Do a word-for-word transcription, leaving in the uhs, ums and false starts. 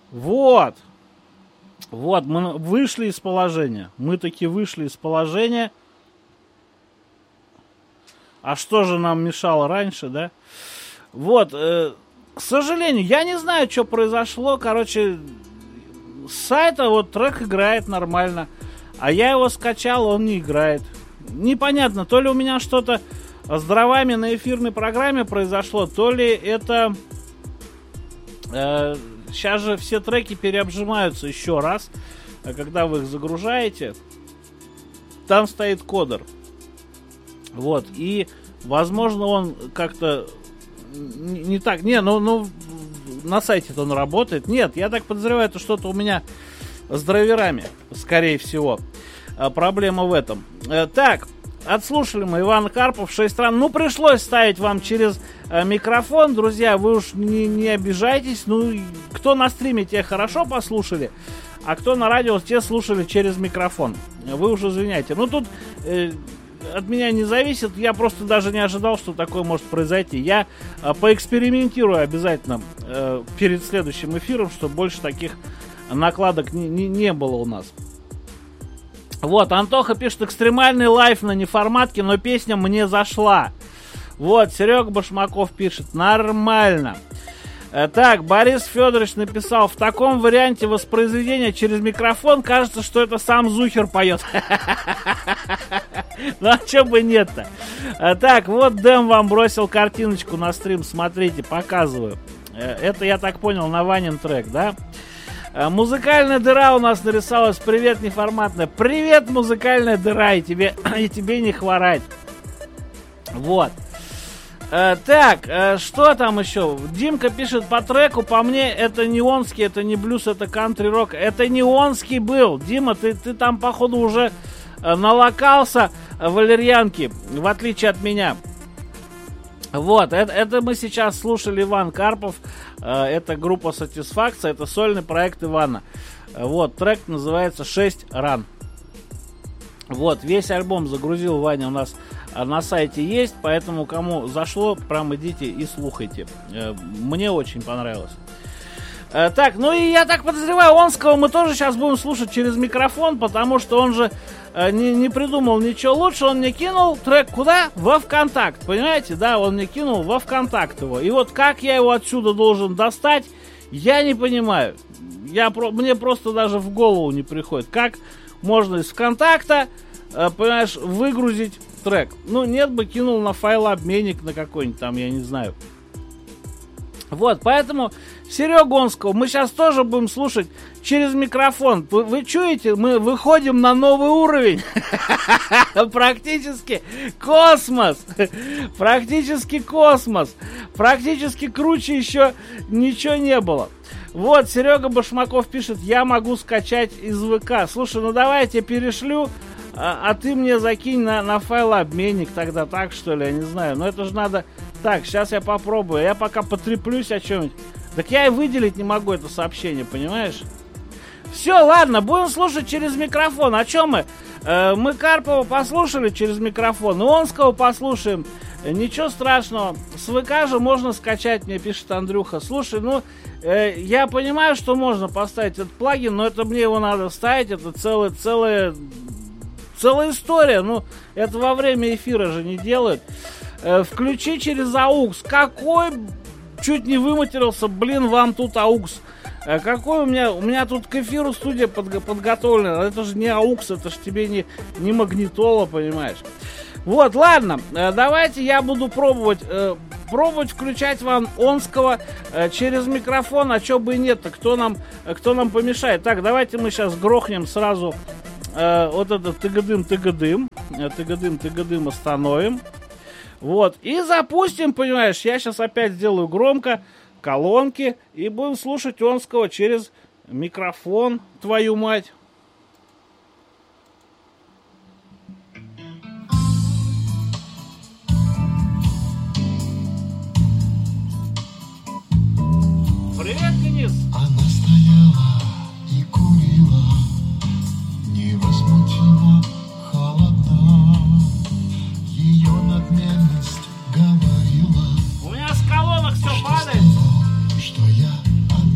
Вот. Вот, мы вышли из положения. Мы таки вышли из положения. А что же нам мешало раньше, да? Вот, э, к сожалению, я не знаю, что произошло. Короче, с сайта вот трек играет нормально. А я его скачал, он не играет. Непонятно, то ли у меня что-то с дровами на эфирной программе произошло, то ли это... Э, сейчас же все треки переобжимаются еще раз. А когда вы их загружаете, там стоит кодер. Вот, и, возможно, он как-то не, не так... Не, ну, ну, на сайте-то он работает. Нет, я так подозреваю, это что-то у меня с драйверами, скорее всего. А, проблема в этом. А, так, отслушали мы Иван Карпов, шесть стран. Ну, пришлось ставить вам через а, микрофон. Друзья, вы уж не, не обижайтесь. Ну, кто на стриме, те хорошо послушали. А кто на радио, те слушали через микрофон. Вы уж извиняйте. Ну, тут... Э, от меня не зависит, я просто даже не ожидал, что такое может произойти. Я э, поэкспериментирую обязательно э, перед следующим эфиром, чтобы больше таких накладок не, не, не было у нас. Вот, Антоха пишет: экстремальный лайф на неформатке, но песня мне зашла. Вот, Серега Башмаков пишет: нормально. Так, Борис Федорович написал: в таком варианте воспроизведения через микрофон кажется, что это сам Зухер поет. Ну а чё бы нет-то? Так, вот Дэм вам бросил картиночку на стрим, смотрите, показываю. Это, я так понял, на Ванин трек, да? Музыкальная дыра у нас нарисовалась. Привет, неформатная. Привет, музыкальная дыра, и тебе, и тебе не хворать. Вот. Э, так, э, что там еще? Димка пишет по треку: по мне это не онский, это не блюз, это кантри-рок. Это не онский был. Дима, ты, ты там, походу, уже э, налокался э, валерьянки, в отличие от меня. Вот, это, это мы сейчас слушали Иван Карпов. Э, это группа Сатисфакция, это сольный проект Ивана. Э, вот, трек называется «шесть ран». Вот, весь альбом загрузил Ваня у нас на сайте есть, поэтому кому зашло, прям идите и слухайте. Мне очень понравилось. Так, ну и я так подозреваю, Онского мы тоже сейчас будем слушать через микрофон, потому что он же не, не придумал ничего лучше. Он мне кинул трек куда? Во ВКонтакт, понимаете? Да, он мне кинул во ВКонтакт его. И вот как я его отсюда должен достать, я не понимаю. Я, мне просто даже в голову не приходит. Как можно из ВКонтакта, понимаешь, выгрузить трек? Ну, нет бы кинул на файлообменник на какой-нибудь там, я не знаю. Вот, поэтому Серегу Онского мы сейчас тоже будем слушать через микрофон. Вы, вы чуете, мы выходим на новый уровень. Практически космос. Практически космос. Практически круче еще ничего не было. Вот, Серега Башмаков пишет: я могу скачать из ВК. Слушай, ну давай я тебе перешлю, а, а ты мне закинь на, на файлообменник тогда, так что ли, я не знаю. Но это же надо... Так, сейчас я попробую. Я пока потреплюсь о чем-нибудь. Так я и выделить не могу это сообщение, понимаешь? Все, ладно, будем слушать через микрофон. О чем мы? Э, мы Карпова послушали через микрофон, и Онского послушаем. Ничего страшного. С ВК же можно скачать, мне пишет Андрюха. Слушай, ну, э, я понимаю, что можно поставить этот плагин, но это мне его надо вставить. Это целая, целая, целая история. Ну, это во время эфира же не делают. Э, включи через аукс. Какой... Чуть не выматерился, блин, вам тут аукс. Э, какой у меня... У меня тут к эфиру студия подго- подготовлена. Это же не аукс, это же тебе не, не магнитола, понимаешь? Вот, ладно, э, давайте я буду пробовать... Э, пробовать включать вам Онского э, через микрофон, а чё бы и нет-то, кто нам, э, кто нам помешает. Так, давайте мы сейчас грохнем сразу э, вот этот тыгадым-тыгадым, э, тыгадым-тыгадым остановим. Вот, и запустим, понимаешь, я сейчас опять сделаю громко колонки и будем слушать Онского через микрофон, твою мать.